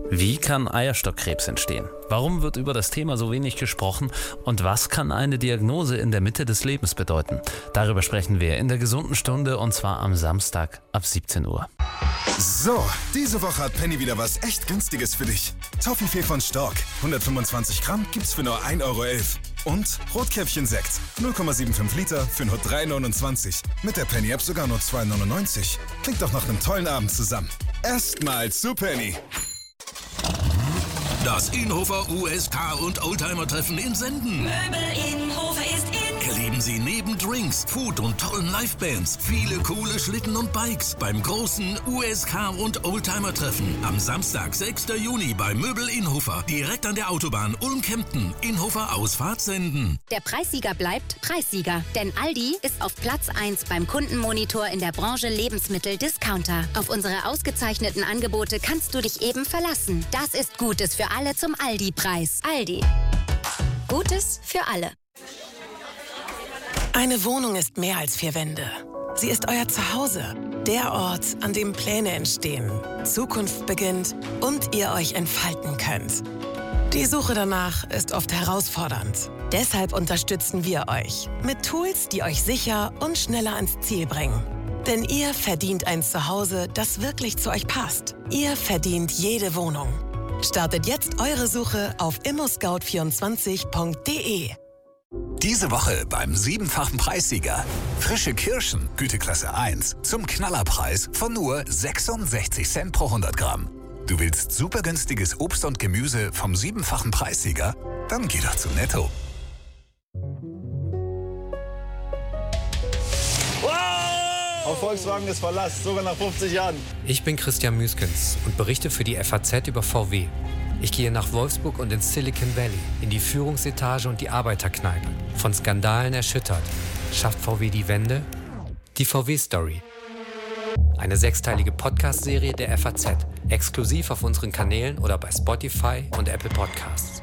Wie kann Eierstockkrebs entstehen? Warum wird über das Thema so wenig gesprochen? Und was kann eine Diagnose in der Mitte des Lebens bedeuten? Darüber sprechen wir in der gesunden Stunde, und zwar am Samstag ab 17 Uhr. So, diese Woche hat Penny wieder was echt Günstiges für dich. Toffifee von Stork, 125 Gramm gibt's für nur 1,11 €. Und Rotkäppchen-Sekt, 0,75 Liter für nur 3,29 €. Mit der Penny-App sogar nur 2,99 €. Klingt doch nach einem tollen Abend zusammen. Erstmal zu Penny. Das Inhofer USK und Oldtimer-Treffen in Senden. Möbel Inhofer ist in. Erleben Sie neben Drinks, Food und tollen Livebands viele coole Schlitten und Bikes beim großen USK und Oldtimer-Treffen am Samstag, 6. Juni bei Möbel Inhofer, direkt an der Autobahn Ulm-Kempten. Inhofer Ausfahrt Senden. Der Preissieger bleibt Preissieger, denn Aldi ist auf Platz 1 beim Kundenmonitor in der Branche Lebensmittel-Discounter. Auf unsere ausgezeichneten Angebote kannst du dich eben verlassen. Das ist Gutes für alle zum Aldi-Preis. Aldi. Gutes für alle. Eine Wohnung ist mehr als 4 Wände. Sie ist euer Zuhause. Der Ort, an dem Pläne entstehen, Zukunft beginnt und ihr euch entfalten könnt. Die Suche danach ist oft herausfordernd. Deshalb unterstützen wir euch mit Tools, die euch sicher und schneller ans Ziel bringen. Denn ihr verdient ein Zuhause, das wirklich zu euch passt. Ihr verdient jede Wohnung. Startet jetzt eure Suche auf immoscout24.de. Diese Woche beim 7-fachen Preissieger. Frische Kirschen, Güteklasse 1, zum Knallerpreis von nur 66 Cent pro 100 Gramm. Du willst super günstiges Obst und Gemüse vom 7-fachen Preissieger? Dann geh doch zu Netto. Auf Volkswagen ist Verlass, sogar nach 50 Jahren. Ich bin Christian Müskens und berichte für die FAZ über VW. Ich gehe nach Wolfsburg und ins Silicon Valley, in die Führungsetage und die Arbeiterkneipe. Von Skandalen erschüttert. Schafft VW die Wende? Die VW-Story. Eine 6-teilige Podcast-Serie der FAZ. Exklusiv auf unseren Kanälen oder bei Spotify und Apple Podcasts.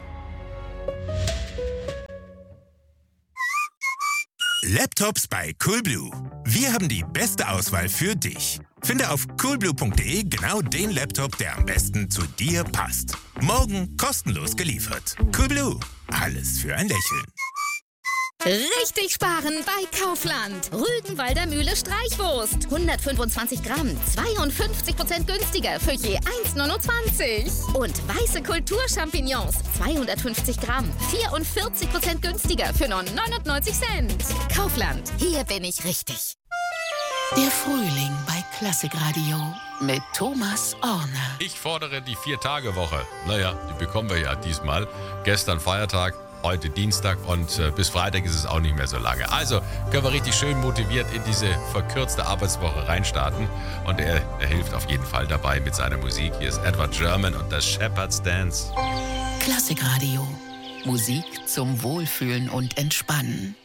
Laptops bei Coolblue. Wir haben die beste Auswahl für dich. Finde auf coolblue.de genau den Laptop, der am besten zu dir passt. Morgen kostenlos geliefert. Coolblue. Alles für ein Lächeln. Richtig sparen bei Kaufland. Rügenwalder Mühle Streichwurst. 125 Gramm, 52% günstiger für je 1,29. Und weiße Kulturchampignons, 250 Gramm, 44% günstiger für nur 99 Cent. Kaufland, hier bin ich richtig. Der Frühling bei Klassikradio mit Thomas Orner. Ich fordere die 4-Tage-Woche. Naja, die bekommen wir ja diesmal. Gestern Feiertag, heute Dienstag und bis Freitag ist es auch nicht mehr so lange. Also können wir richtig schön motiviert in diese verkürzte Arbeitswoche reinstarten. Und er hilft auf jeden Fall dabei mit seiner Musik. Hier ist Edward German und das Shepherd's Dance. Klassikradio. Musik zum Wohlfühlen und Entspannen.